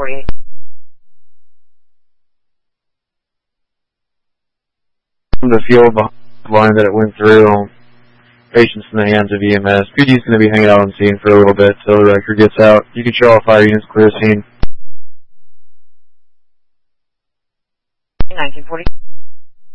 48. The field line that it went through. Patients in the hands of EMS. PD's going to be hanging out on scene for a little bit till the record gets out. You can show all fire units clear scene. 1940.